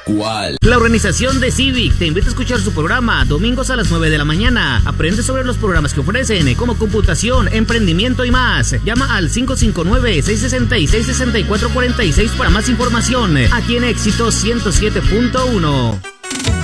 ¿Cuál? La organización de Civic te invita a escuchar su programa domingos a las 9 de la mañana. Aprende sobre los programas que ofrecen, como computación, emprendimiento y más. Llama al 559-666-6446 para más información. Aquí en Éxito 107.1.